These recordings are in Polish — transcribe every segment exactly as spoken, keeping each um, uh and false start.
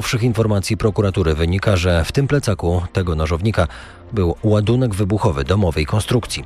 nowszych informacji prokuratury wynika, że w tym plecaku tego nożownika był ładunek wybuchowy domowej konstrukcji.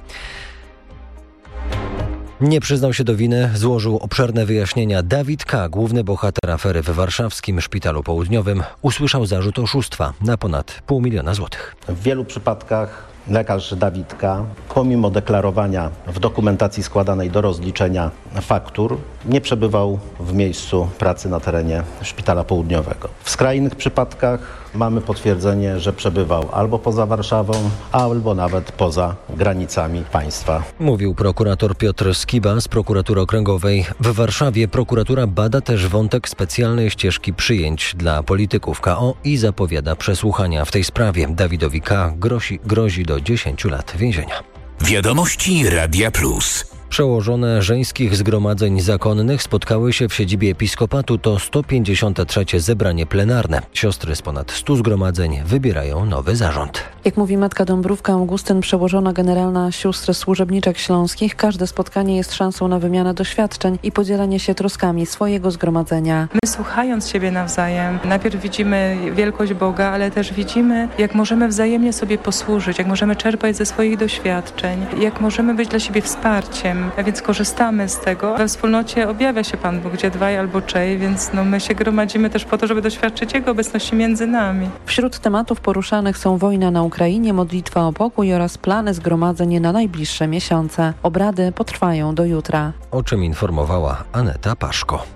Nie przyznał się do winy, złożył obszerne wyjaśnienia. Dawid K., główny bohater afery w warszawskim Szpitalu Południowym, usłyszał zarzut oszustwa na ponad pół miliona złotych. W wielu przypadkach lekarz Dawid K., pomimo deklarowania w dokumentacji składanej do rozliczenia faktur, nie przebywał w miejscu pracy na terenie Szpitala Południowego. W skrajnych przypadkach mamy potwierdzenie, że przebywał albo poza Warszawą, albo nawet poza granicami państwa. Mówił prokurator Piotr Skiba z Prokuratury Okręgowej w Warszawie. Prokuratura bada też wątek specjalnej ścieżki przyjęć dla polityków K O i zapowiada przesłuchania w tej sprawie. Dawidowi K. grozi, grozi do dziesięciu lat więzienia. Wiadomości Radia Plus. Przełożone żeńskich zgromadzeń zakonnych spotkały się w siedzibie episkopatu. To sto pięćdziesiąte trzecie zebranie plenarne. Siostry z ponad stu zgromadzeń wybierają nowy zarząd. Jak mówi matka Dąbrówka Augustyn, przełożona generalna sióstr służebniczek śląskich, każde spotkanie jest szansą na wymianę doświadczeń i podzielenie się troskami swojego zgromadzenia. My, słuchając siebie nawzajem, najpierw widzimy wielkość Boga, ale też widzimy, jak możemy wzajemnie sobie posłużyć, jak możemy czerpać ze swoich doświadczeń, jak możemy być dla siebie wsparciem. A więc korzystamy z tego. We wspólnocie objawia się Pan Bóg, gdzie dwaj albo trzej, więc no my się gromadzimy też po to, żeby doświadczyć Jego obecności między nami. Wśród tematów poruszanych są wojna na Ukrainie, modlitwa o pokój oraz plany zgromadzeń na najbliższe miesiące. Obrady potrwają do jutra. O czym informowała Aneta Paszko.